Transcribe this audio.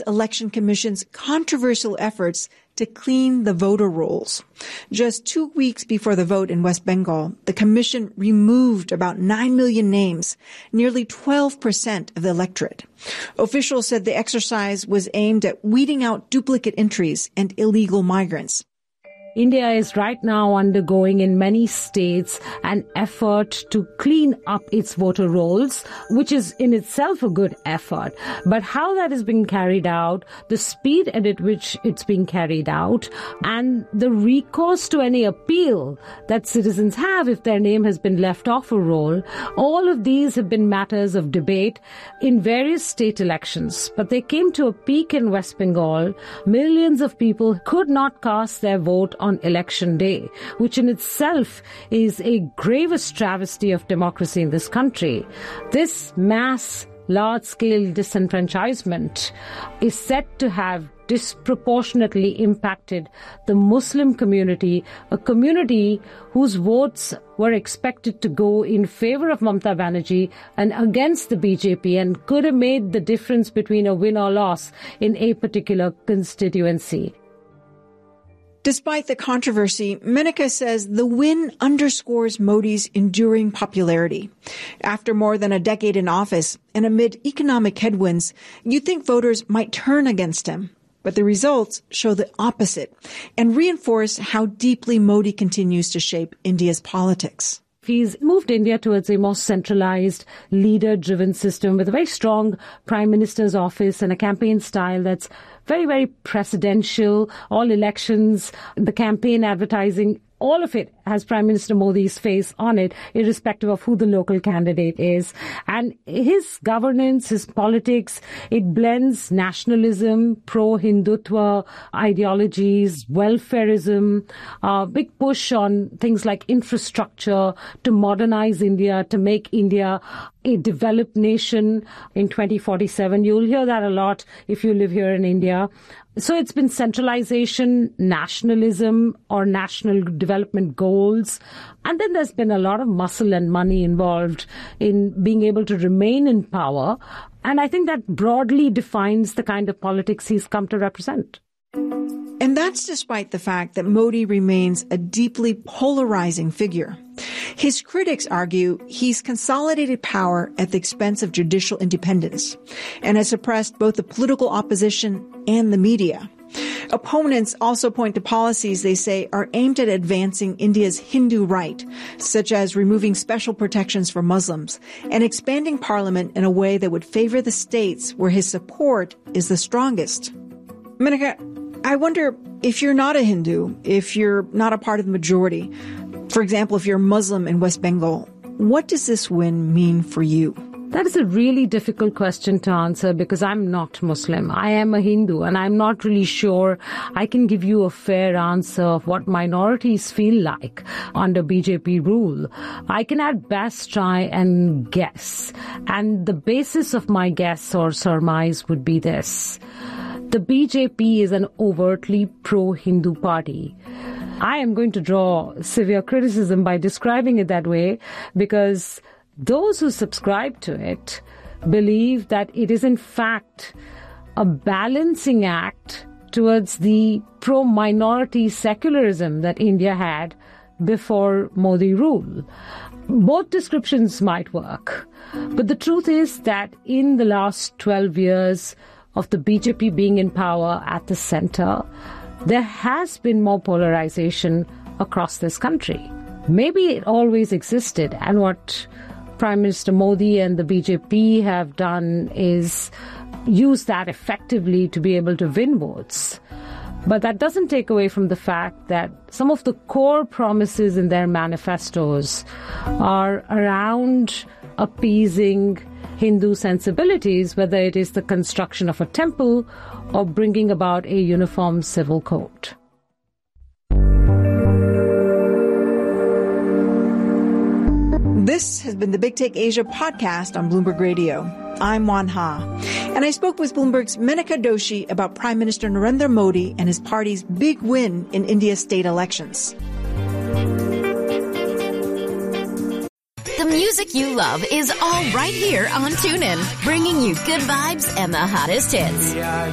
Election Commission's controversial efforts to clean the voter rolls. Just 2 weeks before the vote in West Bengal, the commission removed about 9 million names, nearly 12% of the electorate. Officials said the exercise was aimed at weeding out duplicate entries and illegal migrants. India is right now undergoing in many states an effort to clean up its voter rolls, which is in itself a good effort. But how that is being carried out, the speed at which it's being carried out, and the recourse to any appeal that citizens have if their name has been left off a roll, all of these have been matters of debate in various state elections. But they came to a peak in West Bengal. Millions of people could not cast their vote on election day, which in itself is a gravest travesty of democracy in this country. This mass, large-scale disenfranchisement is said to have disproportionately impacted the Muslim community, a community whose votes were expected to go in favor of Mamata Banerjee and against the BJP and could have made the difference between a win or loss in a particular constituency. Despite the controversy, Menaka says the win underscores Modi's enduring popularity. After more than a decade in office and amid economic headwinds, you'd think voters might turn against him. But the results show the opposite and reinforce how deeply Modi continues to shape India's politics. He's moved India towards a more centralized, leader-driven system with a very strong Prime Minister's office and a campaign style that's very, very presidential. All elections, the campaign advertising, all of it has Prime Minister Modi's face on it, irrespective of who the local candidate is. And his governance, his politics, it blends nationalism, pro-Hindutva ideologies, welfarism, big push on things like infrastructure to modernize India, to make India a developed nation in 2047. You'll hear that a lot if you live here in India. So it's been centralization, nationalism, or national development goals. And then there's been a lot of muscle and money involved in being able to remain in power. And I think that broadly defines the kind of politics he's come to represent. And that's despite the fact that Modi remains a deeply polarizing figure. His critics argue he's consolidated power at the expense of judicial independence and has suppressed both the political opposition and the media. Opponents also point to policies they say are aimed at advancing India's Hindu right, such as removing special protections for Muslims and expanding parliament in a way that would favor the states where his support is the strongest. Menaka, I wonder if you're not a Hindu, if you're not a part of the majority, for example, if you're Muslim in West Bengal, what does this win mean for you? That is a really difficult question to answer because I'm not Muslim. I am a Hindu, and I'm not really sure I can give you a fair answer of what minorities feel like under BJP rule. I can at best try and guess. And the basis of my guess or surmise would be this. The BJP is an overtly pro-Hindu party. I am going to draw severe criticism by describing it that way because those who subscribe to it believe that it is in fact a balancing act towards the pro-minority secularism that India had before Modi rule. Both descriptions might work, but the truth is that in the last 12 years of the BJP being in power at the center, there has been more polarization across this country. Maybe it always existed, and what Prime Minister Modi and the BJP have done is use that effectively to be able to win votes. But that doesn't take away from the fact that some of the core promises in their manifestos are around appeasing Hindu sensibilities, whether it is the construction of a temple or bringing about a uniform civil code. This has been the Big Take Asia podcast on Bloomberg Radio. I'm Juan Ha, and I spoke with Bloomberg's Menaka Doshi about Prime Minister Narendra Modi and his party's big win in India's state elections. The music you love is all right here on TuneIn, bringing you good vibes and the hottest hits.